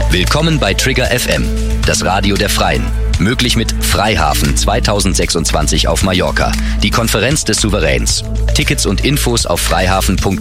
Willkommen bei Trigger FM, das Radio der Freien. Möglich mit Freihafen 2026 auf Mallorca, die Konferenz des Souveräns. Tickets und Infos auf freihafen.de.